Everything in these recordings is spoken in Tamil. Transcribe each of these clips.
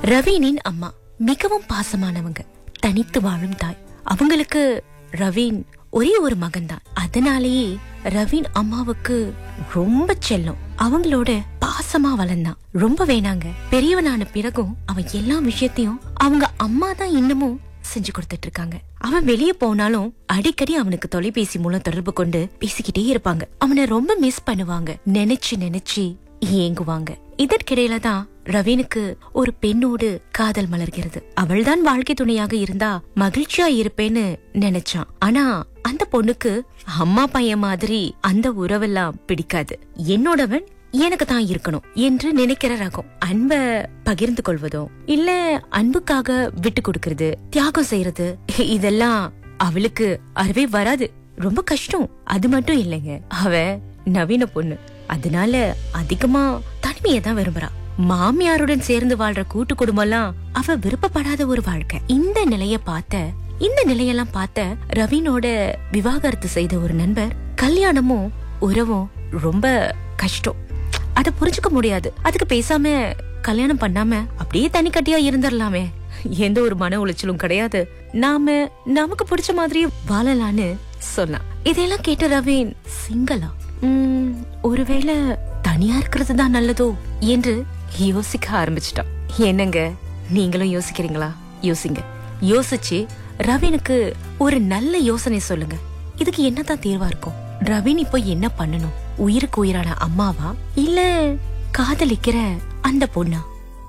ரவீனின் அம்மா மிகவும் பாசமானவங்க, தனித்து வாழும் தாய். அவங்களுக்கு ரவீன் ஒரே ஒரு மகன் தான். அதனாலேயே ரவீன் அம்மாவுக்கு ரொம்ப செல்லம். அவங்களோட பாசமா வளர்ந்தான். ரொம்ப வேணாங்க. பெரியவனான பிறகும் அவன் எல்லா விஷயத்தையும் அவங்க அம்மா தான் இன்னமும் செஞ்சு கொடுத்துட்டு இருக்காங்க. அவன் வெளியே போனாலும் அடிக்கடி அவனுக்கு தொலைபேசி மூலம் தொடர்பு கொண்டு பேசிக்கிட்டே இருப்பாங்க. அவனை ரொம்ப மிஸ் பண்ணுவாங்க. நினைச்சு ஏங்குவாங்க. இதற்கிடையில தான் ரவீனுக்கு ஒரு பெண்ணோடு காதல் மலர்கிறது. அவள்தான் வாழ்க்கை துணையாக இருந்தா மகிழ்ச்சியா இருப்பேன்னு நினைச்சான். ஆனா அந்த பொண்ணுக்கு அம்மா பையன் மாதிரி அந்த உறவெல்லாம் பிடிக்காது. என்னோடவன் எனக்கு தான் இருக்கணும் என்று நினைக்கிற ரகம். அன்ப பகிர்ந்து கொள்வதும் இல்ல அன்புக்காக விட்டு கொடுக்கறது, தியாகம் செய்யறது, இதெல்லாம் அவளுக்கு அறவே வராது. ரொம்ப கஷ்டம். அது மட்டும் இல்லைங்க, அவ நவீன பொண்ணு. அதனால அதிகமா தனிமையை தான் விரும்புறா. மாமியாருடன் சேர்ந்து வாழ்ற கூட்டு குடும்பம்லாம் அவ விருப்பப்படாத ஒரு வாழ்க்கை. இந்த நிலையெல்லாம் பார்த்த ரவீனோட விவாகரத்து செய்த ஒரு நண்பர் கல்யாணமும் உறவும் ரொம்ப கஷ்டம். அத புரிஞ்சுக்க முடியாது. அதுக்கு பேசாம கல்யாணம் பண்ணாம அப்படியே தனி கட்டியா இருந்துடலாமே, எந்த ஒரு மன உளைச்சலும் கிடையாது, நாம நமக்கு பிடிச்ச மாதிரியே வாழலான்னு சொல்லலாம். இதெல்லாம் கேட்ட ரவீன் சிங்களா ஒருவேளை தனியா இருக்கிறது தான் நல்லதோ என்று யோசிக்க ஆரம்பிச்சிட்டான். என்னங்க, நீங்களும் யோசிக்கிறீங்களா? யோசிங்க. யோசிச்சு ரவீனுக்கு ஒரு நல்ல யோசனை சொல்லுங்க. இதுக்கு என்னதான் தீர்வா இருக்கும்? ரவீன் இப்போ என்ன பண்ணணும்? உயிருக்கு உயிரான அம்மாவா இல்ல காதலிக்கிற அந்த பொண்ணா?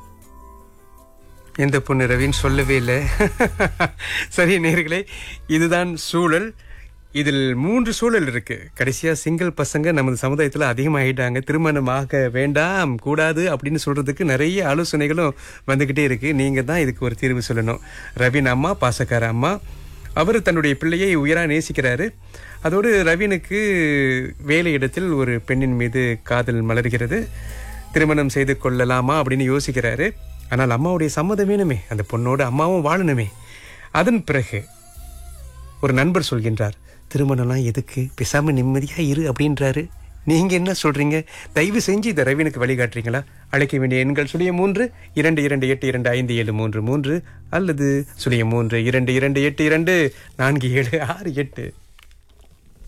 எந்த பொண்ணு ரவீன் சொல்லவே இல்லை. சரி நேயர்களே, இதுதான் சூழல். இதில் 3 சூழல் இருக்கு. கடைசியா சிங்கிள் பசங்க நமது சமுதாயத்துல அதிகமாகிட்டாங்க. திருமணமாக வேண்டாம், கூடாது அப்படின்னு சொல்றதுக்கு நிறைய ஆலோசனைகளும் வந்துகிட்டே இருக்கு. நீங்க தான் இதுக்கு ஒரு தீர்வு சொல்லணும். ரவீன் அம்மா பாசக்கார அம்மா. அவர் தன்னுடைய பிள்ளையை உயரா நேசிக்கிறாரு. அதோடு ரவீனுக்கு வேலை இடத்தில் ஒரு பெண்ணின் மீது காதல் மலர்கிறது. திருமணம் செய்து கொள்ளலாமா அப்படின்னு யோசிக்கிறாரு. ஆனால் அம்மாவுடைய சம்மதம் வேணுமே, அந்த பொண்ணோட அம்மாவும் வாழணுமே. அதன் பிறகு ஒரு நண்பர் சொல்கின்றார், திருமணம்லாம் எதுக்கு, பேசாம நிம்மதியா இரு அப்படின்றாரு. நீங்க என்ன சொல்றீங்க? தயவு செஞ்சு இதை ரவீனுக்கு வழிகாட்டுறீங்களா? அழைக்க வேண்டிய எண்கள் 0322825733 அல்லது 0322824768.